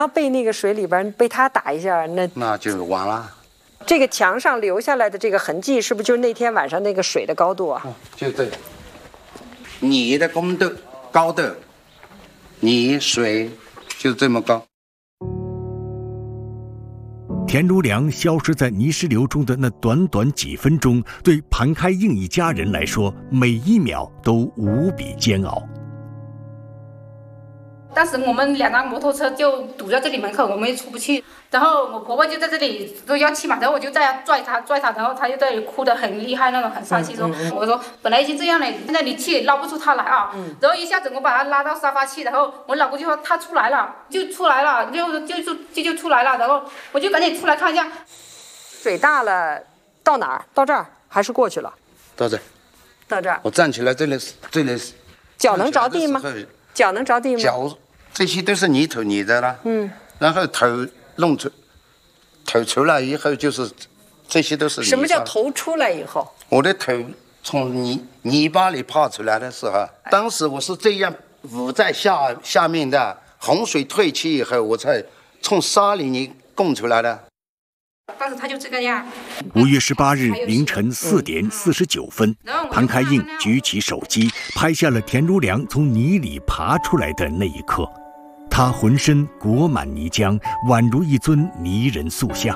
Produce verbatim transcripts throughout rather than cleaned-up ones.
要被那个水里边被他打一下，那那就完了。 这个墙上留下来的这个痕迹，是不是就是那天晚上那个水的高度啊？ 哦、就这个，你的高度高度，你水就这么高。 田如良消失在泥石流中的那短短几分钟，对潘开映一家人来说，每一秒都无比煎熬。 当时我们两辆摩托车就堵在这里门口，我们也出不去。然后我婆婆就在这里都要气嘛，然后我就在拽她拽她，然后她就在这里哭得很厉害那种，很伤心说，嗯嗯、我说本来已经这样了，现在你气捞不出她来啊。嗯、然后一下子我把她拉到沙发去，然后我老公就说她出来了，就出来了，就就就就就出来了，然后我就赶紧出来看一下。 水大了到哪儿？到这儿还是过去了？ 到这儿。 到这儿。 我站起来，这里这里。 脚能着地吗？脚能着地吗？ 脚这些都是泥土泥的了。嗯。然后头弄出，头出来以后就是，这些都是泥沙。 什么叫头出来以后？ 我的头从泥泥巴里爬出来的时候，当时我是这样捂在下下面的，洪水退去以后，我才从沙里面供出来的。 当时他就这个样。 五月十八日凌晨四点四十九分，潘开映举起手机拍下了田如良从泥里爬出来的那一刻。他浑身裹满泥浆，宛如一尊泥人塑像。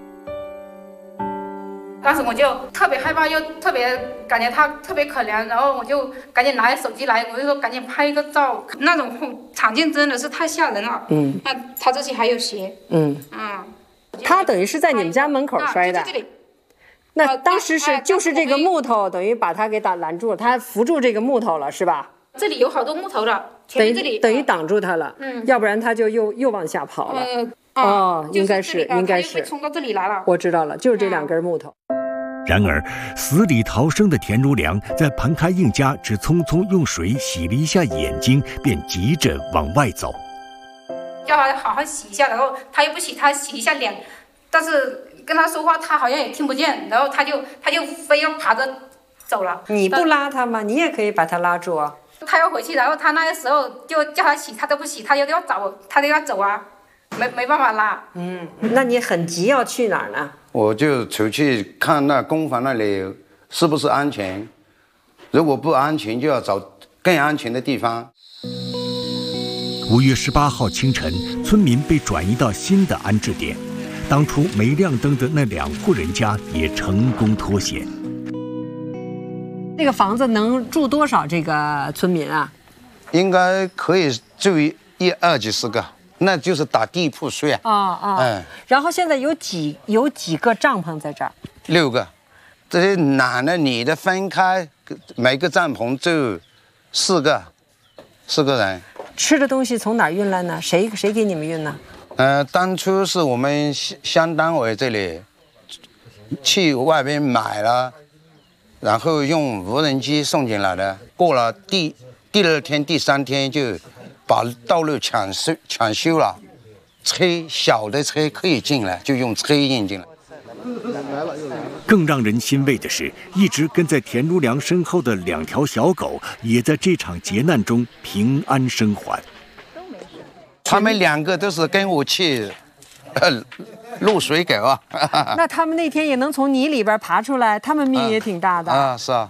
当时我就特别害怕，又特别感觉他特别可怜，然后我就赶紧拿起手机来，我就说赶紧拍一个照。那种场景真的是太吓人了。嗯，那他这些还有血。嗯嗯。 他等于是在你们家门口摔的， 啊、就这里。 那当时是、啊、就是这个木头等于把他给打拦住了，他扶住这个木头了，是吧？ 这里有好多木头的， 等于这里等于挡住他了，嗯，要不然他就又又往下跑了。呃、哦，应该是、 就是、 应该是冲到这里来了。 我知道了，就是这两根木头。 然而，死里逃生的田如良在潘开映家只匆匆用水洗了一下眼睛，便急着往外走。 叫他好好洗一下，然后他又不洗，他洗一下脸，但是跟他说话他好像也听不见，然后他就他就非要爬着走了。 你不拉他吗？你也可以把他拉住啊。 他要回去，然后他那个时候就叫他洗，他都不洗，他又要走，他都要走啊，没没办法拉。 嗯，那你很急要去哪儿呢？ 我就出去看那工房那里是不是安全，如果不安全就要找更安全的地方。 五月十八号清晨，村民被转移到新的安置点，当初没亮灯的那两户人家也成功脱险。 这个房子能住多少这个村民啊？ 应该可以住一一二几十个，那就是打地铺睡啊。 哦哦，嗯。然后现在有几有几个帐篷在这儿？ 六个，这些男的女的分开，每个帐篷住四个，四个人。 吃的东西从哪儿运来呢？谁谁给你们运呢？ 呃，当初是我们乡单位这里去外边买了，然后用无人机送进来的。过了第第二天、第三天就把道路抢修抢修了，车小的车可以进来，就用车运进来。 更让人欣慰的是，一直跟在田如良身后的两条小狗，也在这场劫难中平安生还。 他们两个都是跟我去，呃，落水狗啊。 那他们那天也能从泥里边爬出来，他们命也挺大的。 啊，啊是啊。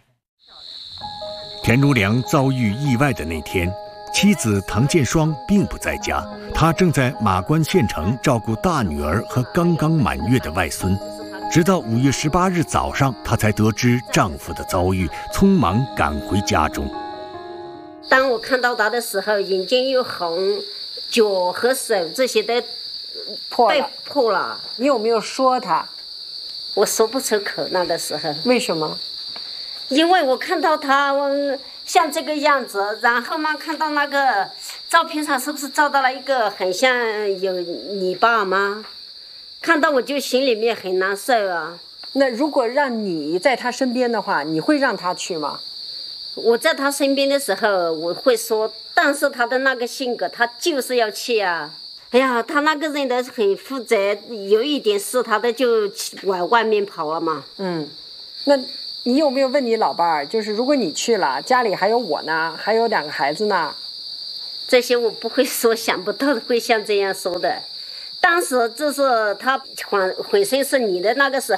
田如良遭遇意外的那天，妻子唐建双并不在家，她正在马关县城照顾大女儿和刚刚满月的外孙。直到五月十八日早上，她才得知丈夫的遭遇，匆忙赶回家中。 当我看到他的时候，眼睛又红，脚和手这些都破了。 破了。 你有没有说他？ 我说不出口，那个时候。 为什么？ 因为我看到他像这个样子，然后嘛，看到那个照片上是不是照到了一个很像有你爸妈？看到我就心里面很难受啊。 那如果让你在他身边的话，你会让他去吗？ 我在他身边的时候，我会说，但是他的那个性格，他就是要去啊。哎呀，他那个人都很负责，有一点事他都就往外面跑了嘛。 嗯，那你有没有问你老伴儿，就是如果你去了，家里还有我呢，还有两个孩子呢， 这些我不会说，想不到会像这样说的。当时就是他浑浑身是你的那个时候。